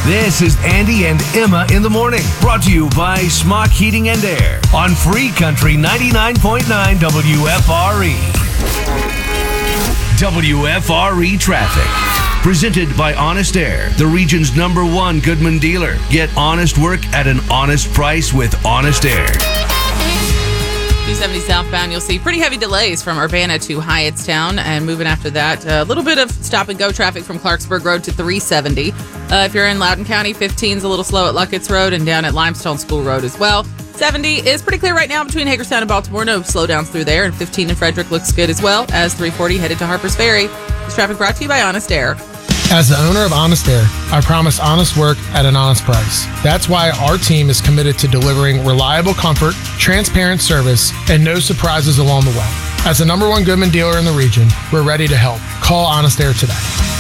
This is Andy and Emma in the morning, brought to you by Smock Heating and Air on Free Country 99.9 WFRE. WFRE Traffic. Presented by Honest Air, the region's #1 Goodman dealer. Get honest work at an honest price with Honest Air. 270 southbound, you'll see pretty heavy delays from Urbana to Hyattstown, and moving after that, a little bit of stop-and-go traffic from Clarksburg Road to 370. If you're in Loudoun County, 15 is a little slow at Luckett's Road and down at Limestone School Road as well. 70 is pretty clear right now between Hagerstown and Baltimore. No slowdowns through there, and 15 in Frederick looks good as well, as 340 headed to Harpers Ferry. This traffic brought to you by Honest Air. As the owner of Honest Air, I promise honest work at an honest price. That's why our team is committed to delivering reliable comfort, transparent service, and no surprises along the way. As the #1 Goodman dealer in the region, we're ready to help. Call Honest Air today.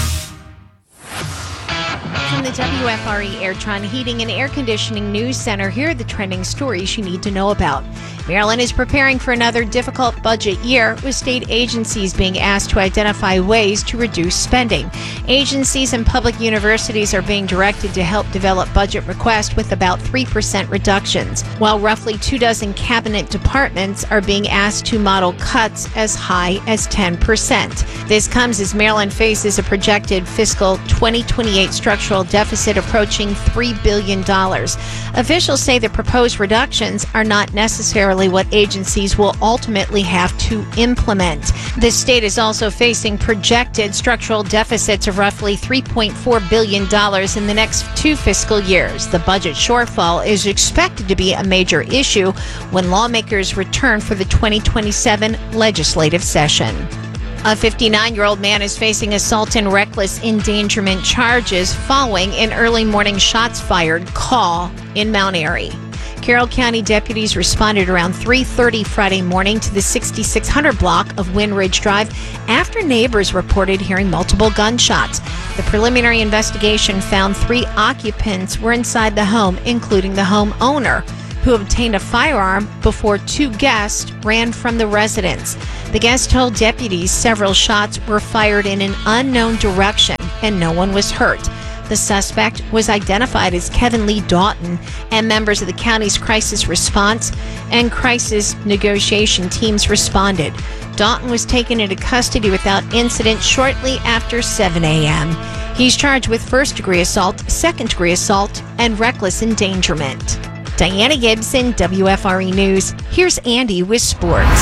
From the WFRE Airtron Heating and Air Conditioning News Center, here are the trending stories you need to know about. Maryland is preparing for another difficult budget year, with state agencies being asked to identify ways to reduce spending. Agencies and public universities are being directed to help develop budget requests with about 3% reductions, while roughly 24 cabinet departments are being asked to model cuts as high as 10%. This comes as Maryland faces a projected fiscal 2028 structural deficit approaching $3 billion. Officials say the proposed reductions are not necessarily what agencies will ultimately have to implement. The state is also facing projected structural deficits of roughly $3.4 billion in the next 2 fiscal years. The budget shortfall is expected to be a major issue when lawmakers return for the 2027 legislative session. A 59-year-old man is facing assault and reckless endangerment charges following an early morning shots fired call in Mount Airy. Carroll County deputies responded around 3:30 Friday morning to the 6600 block of Windridge Drive after neighbors reported hearing multiple gunshots. The preliminary investigation found 3 occupants were inside the home, including the homeowner, who obtained a firearm before 2 guests ran from the residence. The guests told deputies several shots were fired in an unknown direction and no one was hurt. The suspect was identified as Kevin Lee Doughton, and members of the county's crisis response and crisis negotiation teams responded. Doughton was taken into custody without incident shortly after 7 a.m. He's charged with first-degree assault, second-degree assault, and reckless endangerment. Diana Gibson, WFRE News. Here's Andy with sports.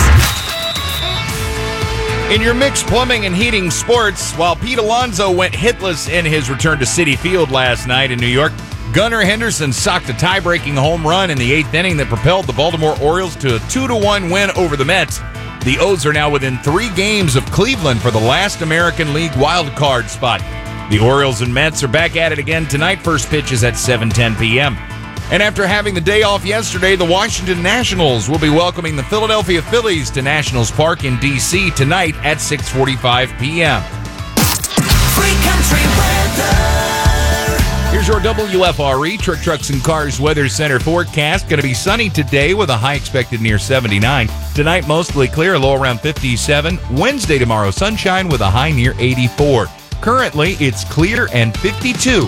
In your mixed plumbing and heating sports, while Pete Alonso went hitless in his return to Citi Field last night in New York, Gunnar Henderson socked a tie-breaking home run in the 8th inning that propelled the Baltimore Orioles to a 2-1 win over the Mets. The O's are now within 3 games of Cleveland for the last American League wild card spot. The Orioles and Mets are back at it again tonight. First pitch is at 7:10 p.m. And after having the day off yesterday, the Washington Nationals will be welcoming the Philadelphia Phillies to Nationals Park in D.C. tonight at 6:45 p.m. Free Country weather. Here's your WFRE Trucks and Cars Weather Center forecast. Going to be sunny today with a high expected near 79. Tonight, mostly clear, low around 57. Wednesday, tomorrow, sunshine with a high near 84. Currently, it's clear and 52.